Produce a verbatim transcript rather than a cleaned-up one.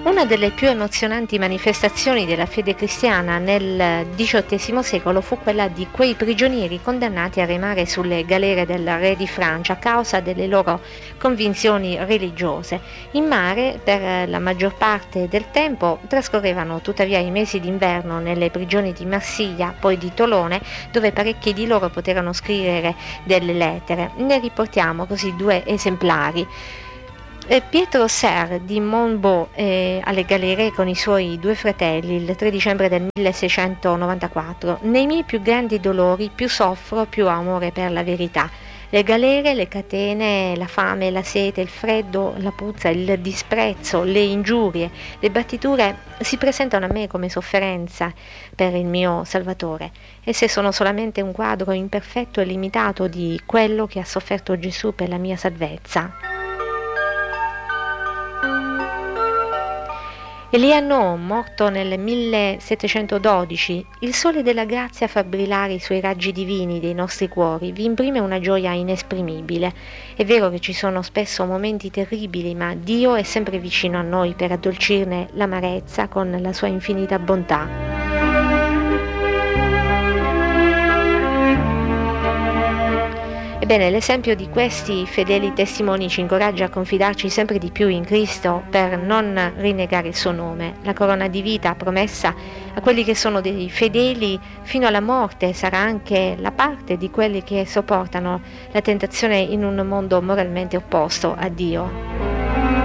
Una delle più emozionanti manifestazioni della fede cristiana nel diciottesimo secolo fu quella di quei prigionieri condannati a remare sulle galere del re di Francia a causa delle loro convinzioni religiose. In mare, per la maggior parte del tempo, trascorrevano tuttavia i mesi d'inverno nelle prigioni di Marsiglia, poi di Tolone, dove parecchi di loro poterono scrivere delle lettere. Ne riportiamo così due esemplari. Pietro Serre di Monbeau eh, alle galere con i suoi due fratelli il tre dicembre del milleseicentonovantaquattro. Nei miei più grandi dolori più soffro, più amore per la verità. Le galere, le catene, la fame, la sete, il freddo, la puzza, il disprezzo, le ingiurie, le battiture si presentano a me come sofferenza per il mio Salvatore. Esse sono solamente un quadro imperfetto e limitato di quello che ha sofferto Gesù per la mia salvezza. Elia No, morto nel millesettecentododici, il sole della grazia fa brillare i suoi raggi divini dei nostri cuori, vi imprime una gioia inesprimibile. È vero che ci sono spesso momenti terribili, ma Dio è sempre vicino a noi per addolcirne l'amarezza con la sua infinita bontà. Ebbene, l'esempio di questi fedeli testimoni ci incoraggia a confidarci sempre di più in Cristo per non rinnegare il suo nome. La corona di vita promessa a quelli che sono dei fedeli fino alla morte sarà anche la parte di quelli che sopportano la tentazione in un mondo moralmente opposto a Dio.